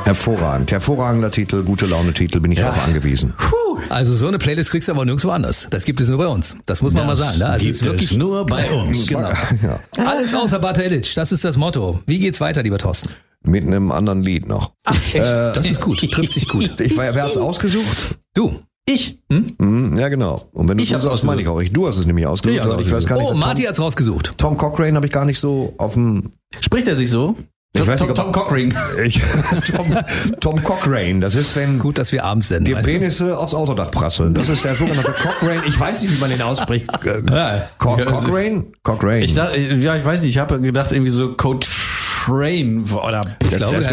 Hervorragend. Hervorragender Titel, gute Laune-Titel, bin ich darauf angewiesen. Also so eine Playlist kriegst du aber nirgendwo anders. Das gibt es nur bei uns. Das muss man mal sagen. Ne? Also Gibt es wirklich nur bei uns. Genau. Ja. Alles außer Bata Illich, das ist das Motto. Wie geht's weiter, lieber Thorsten? Mit einem anderen Lied noch. Ach, echt? Das ist gut, trifft sich gut. Wer hat's ausgesucht? Du. Ich? Ja, genau. Und wenn du Ich hab's sagst, meine ich auch. Du hast es nämlich ausgesucht. Ich hab's Ich weiß gar nicht, Oh, wer Marty hat's rausgesucht. Tom Cochrane habe ich gar nicht so auf dem... Spricht er sich so? Ich weiß nicht, ob- Tom Cochrane. Tom Cochrane, das ist, wenn Gut, dass wir abends sind. die weißt du? Penisse aufs Autodach prasseln. Das ist der sogenannte Cochrane. Ich weiß nicht, wie man den ausspricht. Cochrane? Cochrane. Ich dachte, ich weiß nicht, ich habe gedacht irgendwie so Coach Train oder Das wäre